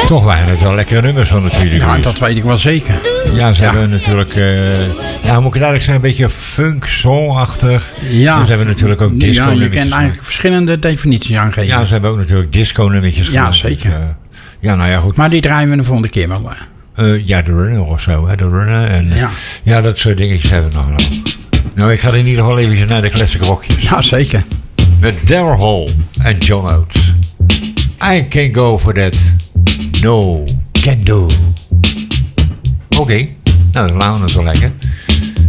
Toch waren het wel lekkere nummers van natuurlijk. Ja, dat weet ik wel zeker. Ja, ze hebben natuurlijk... ja, moet ik eigenlijk zeggen, een beetje funk-soul-achtig. Ja. Ze hebben natuurlijk ook disco-nummertjes. Ja, je kan eigenlijk verschillende definities aangeven. Ja, ze hebben ook natuurlijk disco-nummertjes Ja, gemaakt. zeker. Dus, ja, nou ja, goed. Maar die draaien we de volgende keer wel. Ja, de Runner of zo, hè. De Runner. En, ja, dat soort dingetjes hebben we nog wel. Nou, ik ga in ieder geval even naar de classic rockjes. Ja, zeker. Met Daryl Hall en John Oates. I can go for that. No, can do. Oké, nou, dan laten we het wel lekker.